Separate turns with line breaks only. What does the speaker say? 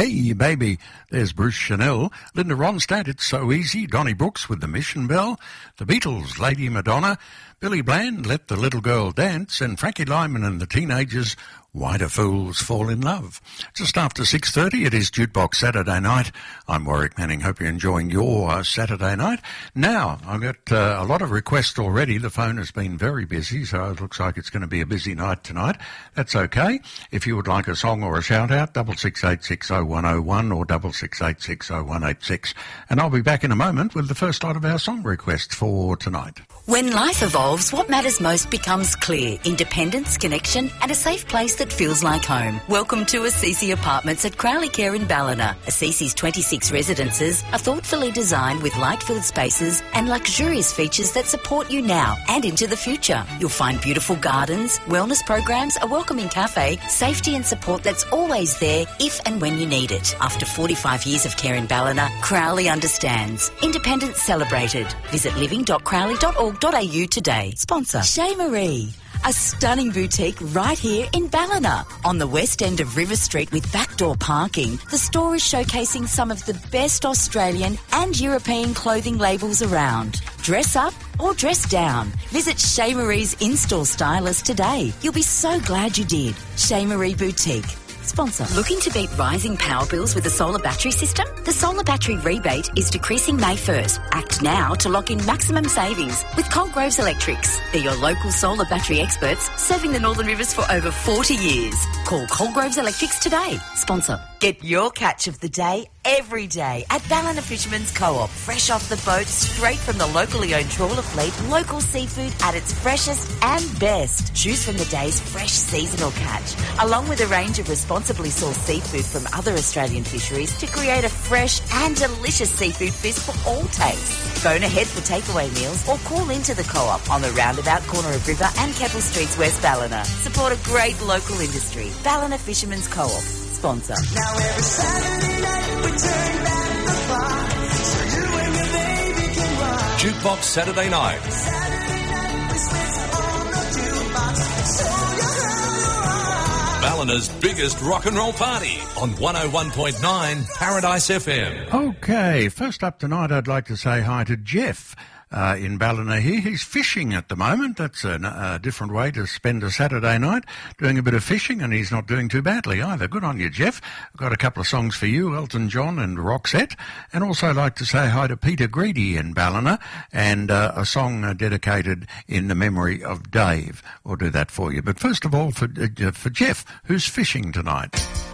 Hey Baby. There's Bruce Chanel. Linda Ronstadt, It's So Easy. Donnie Brooks with The Mission Bell. The Beatles, Lady Madonna. Billy Bland, Let the Little Girl Dance. And Frankie Lyman and the Teenagers, Why Do Fools Fall in Love? Just after 6:30, it is Jukebox Saturday Night. I'm Warwick Manning. Hope you're enjoying your Saturday night. Now, I've got a lot of requests already. The phone has been very busy, so it looks like it's going to be a busy night tonight. That's okay. If you would like a song or a shout-out, 66860101 or 66860186. And I'll be back in a moment with the first lot of our song requests for tonight.
When life evolves, what matters most becomes clear. Independence, connection, and a safe place that feels like home. Welcome to Assisi Apartments at Crowley Care in Ballina. Assisi's 26 residences are thoughtfully designed with light-filled spaces and luxurious features that support you now and into the future. You'll find beautiful gardens, wellness programs, a welcoming cafe, safety and support that's always there if and when you need it. After 45 years of care in Ballina, Crowley understands. Independence celebrated. Visit living.crowley.org.au today. Sponsor Chez Marie, a stunning boutique right here in Ballina. On the west end of River Street with backdoor parking, the store is showcasing some of the best Australian and European clothing labels around. Dress up or dress down. Visit Chez Marie's in-store stylist today. You'll be so glad you did. Chez Marie Boutique. Sponsor. Looking to beat rising power bills with a solar battery system? The solar battery rebate is decreasing May 1st. Act now to lock in maximum savings with Colgroves Electrics. They're your local solar battery experts serving the Northern Rivers for over 40 years. Call Colgroves Electrics today. Sponsor. Get your catch of the day every day at Ballina Fisherman's Co-op. Fresh off the boat, straight from the locally owned trawler fleet, local seafood at its freshest and best. Choose from the day's fresh seasonal catch, along with a range of responsibly sourced seafood from other Australian fisheries to create a fresh and delicious seafood feast for all tastes. Phone ahead for takeaway meals or call into the Co-op on the roundabout corner of River and Keppel Streets, West Ballina. Support a great local industry. Ballina Fisherman's Co-op. Sponsor.
Now every Saturday night we turn back the clock so you and your baby can rock.
Jukebox Saturday Night.
Saturday night we switch on the jukebox so you rock.
Ballina's biggest rock and roll party on 101.9 Paradise FM.
Okay, first up tonight I'd like to say hi to Jeff. In Ballina here. He's fishing at the moment. That's a different way to spend a Saturday night, doing a bit of fishing, and he's not doing too badly either. Good on you, Jeff. I've got a couple of songs for you, Elton John and Roxette, and also I'd like to say hi to Peter Greedy in Ballina, and a song dedicated in the memory of Dave. We'll do that for you. But first of all, for Jeff, who's fishing tonight.